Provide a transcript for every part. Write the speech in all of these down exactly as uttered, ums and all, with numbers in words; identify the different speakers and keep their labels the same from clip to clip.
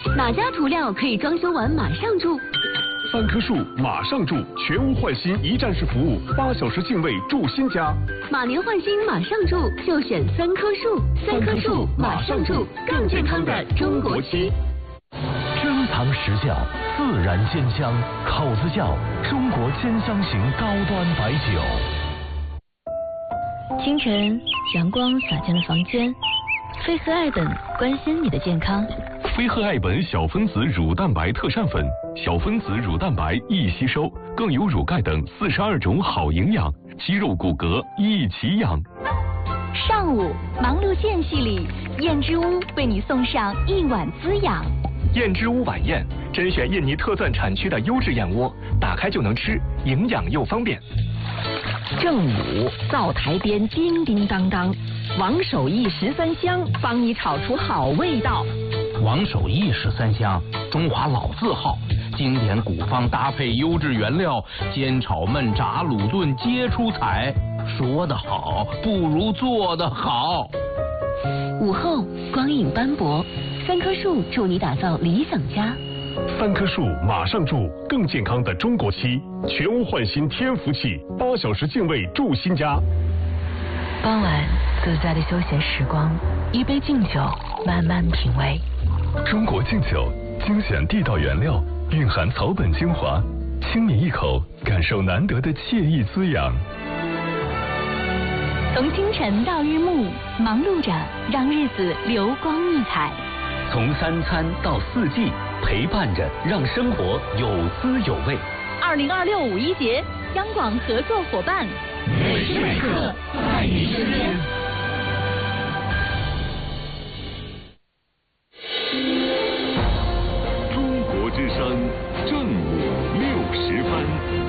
Speaker 1: 哪家涂料可以装修完马上住？
Speaker 2: 三棵树马上住，全屋换新一站式服务，八小时净位住新家。
Speaker 1: 马年换新马上住，就选三棵树。三棵树马上住，更健康的中国漆。
Speaker 3: 珍藏实窖，自然鲜香，口子窖中国兼香型高端白酒。
Speaker 1: 清晨，阳光洒进了房间，飞鹤爱本关心你的健康。
Speaker 2: 飞鹤爱本小分子乳蛋白特膳粉，小分子乳蛋白易吸收，更有乳钙等四十二种好营养，肌肉骨骼一起养。
Speaker 1: 上午忙碌间隙里，燕之屋为你送上一碗滋养。
Speaker 4: 燕之屋晚宴，甄选印尼特赞产区的优质燕窝，打开就能吃，营养又方便。
Speaker 5: 正午灶台边叮叮当当，王守义十三香帮你炒出好味道。
Speaker 6: 王守义十三香，中华老字号，经典古方搭配优质原料，煎炒焖炸卤炖皆出彩。说得好，不如做得好。
Speaker 1: 午后光影斑驳，三棵树助你打造理想家。
Speaker 2: 三棵树马上住，更健康的中国漆，全屋换新天福气，八小时净位住新家。
Speaker 1: 傍晚自在的休闲时光，一杯敬酒，慢慢品味。
Speaker 2: 中国敬酒，精选地道原料，蕴含草本精华，轻抿一口，感受难得的惬意滋养。
Speaker 1: 从清晨到日暮，忙碌着让日子流光溢彩；
Speaker 3: 从三餐到四季，陪伴着让生活有滋有味。
Speaker 1: 二零二六五一节，央广合作伙伴，
Speaker 3: 每时每刻在你身边。
Speaker 2: 中国之声，正午六十分。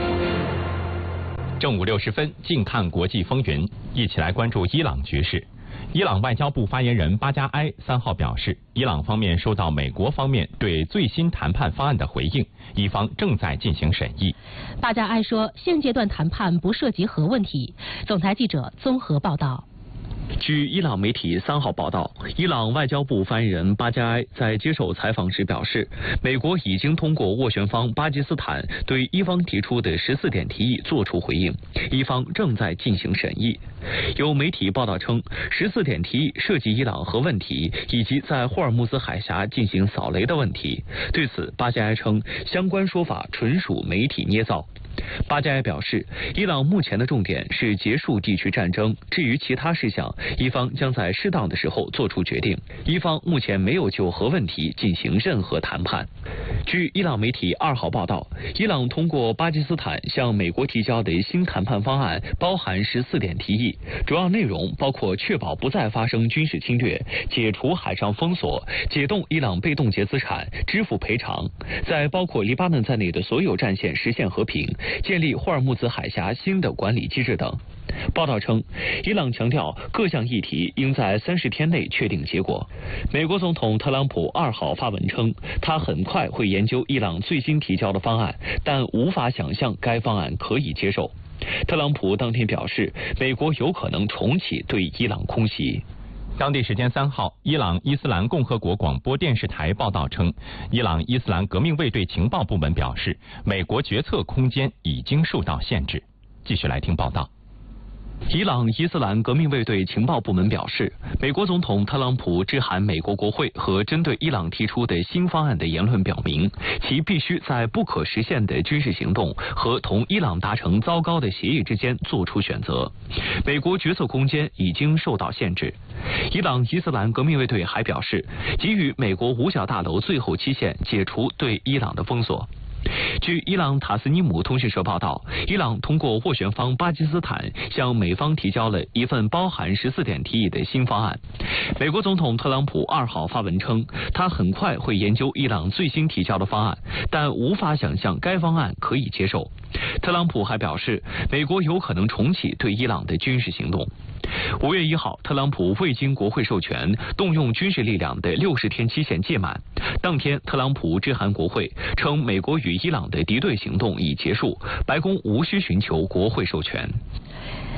Speaker 7: 正午六十分，近看国际风云，一起来关注伊朗局势。伊朗外交部发言人巴加埃三号表示，伊朗方面收到美国方面对最新谈判方案的回应，伊方正在进行审议。
Speaker 8: 巴加埃说，现阶段谈判不涉及核问题。总台记者综合报道。
Speaker 9: 据伊朗媒体三号报道，伊朗外交部发言人巴加埃在接受采访时表示，美国已经通过斡旋方巴基斯坦对伊方提出的十四点提议作出回应，伊方正在进行审议。有媒体报道称，十四点提议涉及伊朗核问题以及在霍尔木兹海峡进行扫雷的问题。对此，巴加埃称，相关说法纯属媒体捏造。巴加埃表示，伊朗目前的重点是结束地区战争，至于其他事项，伊方将在适当的时候做出决定。伊方目前没有就核问题进行任何谈判。据伊朗媒体二号报道，伊朗通过巴基斯坦向美国提交的新谈判方案包含十四点提议，主要内容包括确保不再发生军事侵略、解除海上封锁、解冻伊朗被冻结资产、支付赔偿，在包括黎巴嫩在内的所有战线实现和平、建立霍尔木兹海峡新的管理机制等。报道称，伊朗强调各项议题应在三十天内确定结果。美国总统特朗普二号发文称，他很快会研究伊朗最新提交的方案，但无法想象该方案可以接受。特朗普当天表示，美国有可能重启对伊朗空袭。
Speaker 7: 当地时间三号，伊朗伊斯兰共和国广播电视台报道称，伊朗伊斯兰革命卫队情报部门表示，美国决策空间已经受到限制。继续来听报道。
Speaker 9: 伊朗伊斯兰革命卫队情报部门表示，美国总统特朗普致函美国国会和针对伊朗提出的新方案的言论表明，其必须在不可实现的军事行动和同伊朗达成糟糕的协议之间做出选择。美国决策空间已经受到限制。伊朗伊斯兰革命卫队还表示，给予美国五角大楼最后期限，解除对伊朗的封锁。据伊朗塔斯尼姆通讯社报道，伊朗通过斡旋方巴基斯坦向美方提交了一份包含十四点提议的新方案。美国总统特朗普二号发文称，他很快会研究伊朗最新提交的方案，但无法想象该方案可以接受。特朗普还表示，美国有可能重启对伊朗的军事行动。五月一号，特朗普未经国会授权动用军事力量的六十天期限届满。当天，特朗普致函国会，称美国与伊朗的敌对行动已结束，白宫无需寻求国会授权。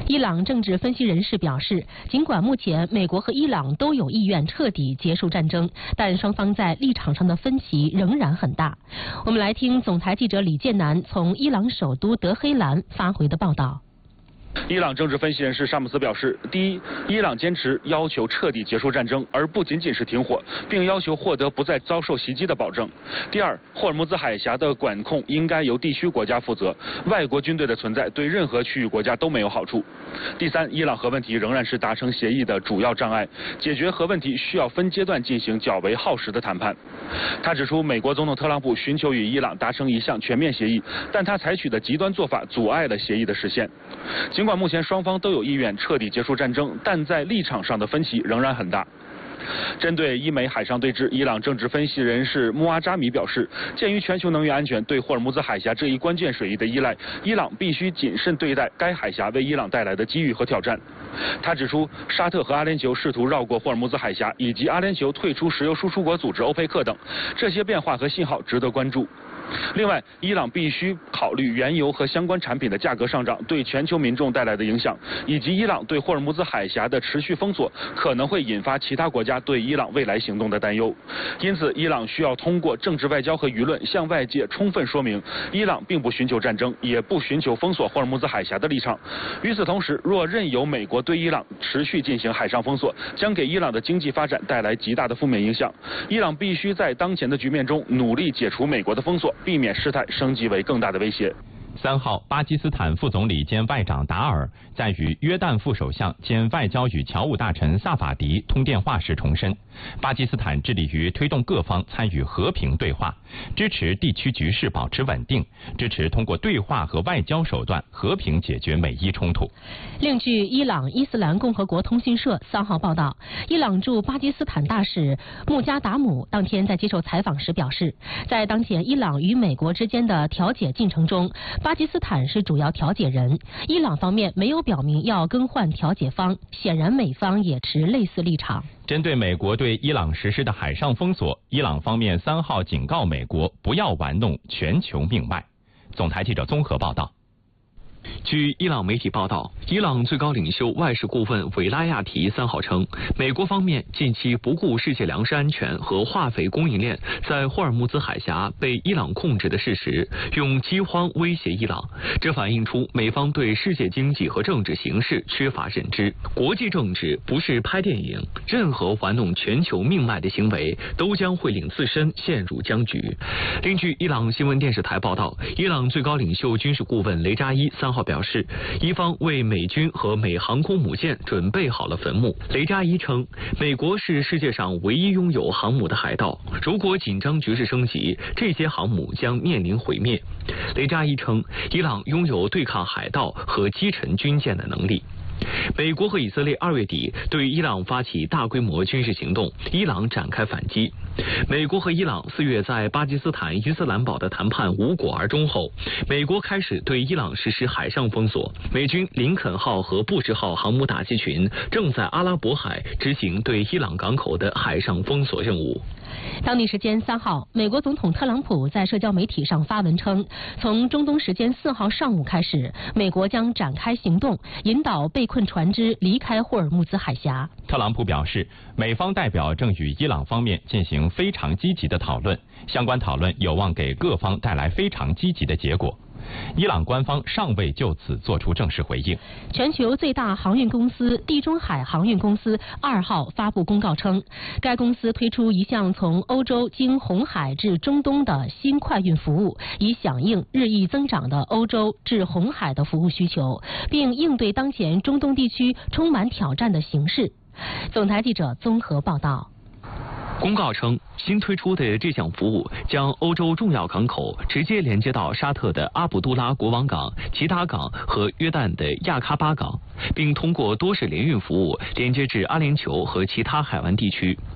Speaker 8: 伊朗政治分析人士表示，尽管目前美国和伊朗都有意愿彻底结束战争，但双方在立场上的分歧仍然很大。我们来听总台记者李建南从伊朗首都德黑兰发回的报道。
Speaker 10: 伊朗政治分析人士沙姆斯表示，第一，伊朗坚持要求彻底结束战争，而不仅仅是停火，并要求获得不再遭受袭击的保证。第二，霍尔木兹海峡的管控应该由地区国家负责，外国军队的存在对任何区域国家都没有好处。第三，伊朗核问题仍然是达成协议的主要障碍，解决核问题需要分阶段进行较为耗时的谈判。他指出，美国总统特朗普寻求与伊朗达成一项全面协议，但他采取的极端做法阻碍了协议的实现。尽管目前双方都有意愿彻底结束战争，但在立场上的分歧仍然很大。针对伊美海上对峙，伊朗政治分析人士穆阿扎米表示，鉴于全球能源安全对霍尔木兹海峡这一关键水域的依赖，伊朗必须谨慎对待该海峡为伊朗带来的机遇和挑战。他指出，沙特和阿联酋试图绕过霍尔木兹海峡，以及阿联酋退出石油输出国组织欧佩克等，这些变化和信号值得关注。另外，伊朗必须考虑原油和相关产品的价格上涨对全球民众带来的影响，以及伊朗对霍尔木兹海峡的持续封锁可能会引发其他国家对伊朗未来行动的担忧。因此，伊朗需要通过政治外交和舆论向外界充分说明，伊朗并不寻求战争，也不寻求封锁霍尔木兹海峡的立场。与此同时，若任由美国对伊朗持续进行海上封锁，将给伊朗的经济发展带来极大的负面影响。伊朗必须在当前的局面中努力解除美国的封锁，避免事态升级为更大的威胁。
Speaker 7: 三号，巴基斯坦副总理兼外长达尔在与约旦副首相兼外交与侨务大臣萨法迪通电话时重申，巴基斯坦致力于推动各方参与和平对话，支持地区局势保持稳定，支持通过对话和外交手段和平解决美伊冲突。
Speaker 8: 另据伊朗伊斯兰共和国通讯社三号报道，伊朗驻巴基斯坦大使穆加达姆当天在接受采访时表示，在当前伊朗与美国之间的调解进程中，巴基斯坦是主要调解人，伊朗方面没有表明要更换调解方，显然美方也持类似立场。
Speaker 7: 针对美国对伊朗实施的海上封锁，伊朗方面三号警告美国不要玩弄全球命脉。总台记者综合报道。
Speaker 9: 据伊朗媒体报道，伊朗最高领袖外事顾问韦拉亚提三号称，美国方面近期不顾世界粮食安全和化肥供应链在霍尔木兹海峡被伊朗控制的事实，用饥荒威胁伊朗。这反映出美方对世界经济和政治形势缺乏认知。国际政治不是拍电影，任何玩弄全球命脉的行为都将会令自身陷入僵局。另据伊朗新闻电视台报道，伊朗最高领袖军事顾问雷扎伊三号表示，伊方为美军和美航空母舰准备好了坟墓。雷扎伊称，美国是世界上唯一拥有航母的海盗，如果紧张局势升级，这些航母将面临毁灭。雷扎伊称，伊朗拥有对抗海盗和击沉军舰的能力。美国和以色列二月底对伊朗发起大规模军事行动，伊朗展开反击。美国和伊朗四月在巴基斯坦伊斯兰堡的谈判无果而终后，美国开始对伊朗实施海上封锁。美军林肯号和布什号航母打击群正在阿拉伯海执行对伊朗港口的海上封锁任务。
Speaker 8: 当地时间三号，美国总统特朗普在社交媒体上发文称，从中东时间四号上午开始，美国将展开行动，引导被困船只离开霍尔木兹海峡。
Speaker 7: 特朗普表示，美方代表正与伊朗方面进行非常积极的讨论，相关讨论有望给各方带来非常积极的结果。伊朗官方尚未就此作出正式回应。
Speaker 8: 全球最大航运公司地中海航运公司二号发布公告称，该公司推出一项从欧洲经红海至中东的新快运服务，以响应日益增长的欧洲至红海的服务需求，并应对当前中东地区充满挑战的形势。总台记者综合报道。
Speaker 9: 公告称，新推出的这项服务将欧洲重要港口直接连接到沙特的阿卜杜拉国王港、吉达港和约旦的亚喀巴港，并通过多式联运服务连接至阿联酋和其他海湾地区。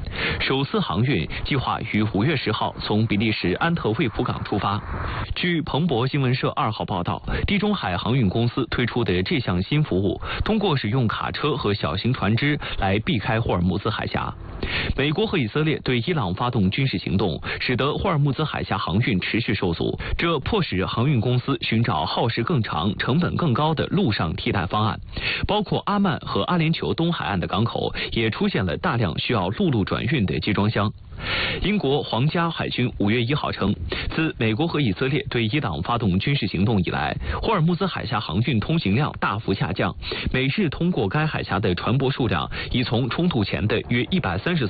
Speaker 9: 首次航运计划于五月十号从比利时安特卫普港出发。据彭博新闻社二号报道，地中海航运公司推出的这项新服务，通过使用卡车和小型船只来避开霍尔木兹海峡。美国和以色列对伊朗发动军事行动，使得霍尔木兹海峡航运持续受阻，这迫使航运公司寻找耗时更长、成本更高的陆上替代方案。包括阿曼和阿联酋东海岸的港口也出现了大量需要陆路转运的集装箱。英国皇家海军五月一号称，自美国和以色列对伊朗发动军事行动以来，霍尔木兹海峡航运通行量大幅下降，每日通过该海峡的船舶数量已从冲突前的约一百三十